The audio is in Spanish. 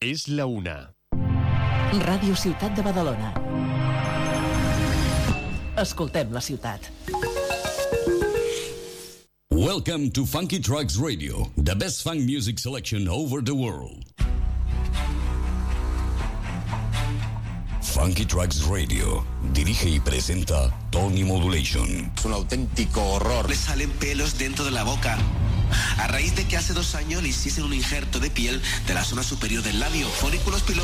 És la 1. Ràdio Ciutat de Badalona. Escoltem la ciutat. Welcome to Funky Trucks Radio, the best funk music selection over the world. Funky Trucks Radio dirige y presenta Tony Modulation. Es un auténtico horror. Le salen pelos dentro de la boca. A raíz de que hace 2 años le hiciesen un injerto de piel de la zona superior del labio, folículos pilosos